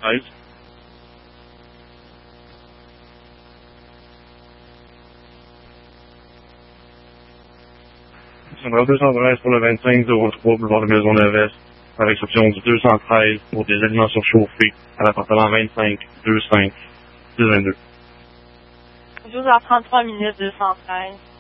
213. Numéro 213 pour le 2503 boulevard de Maisonneuve-Est, à réception du 213 pour des aliments surchauffés à l'appartement 25 25 1022. 12h33 minutes 213.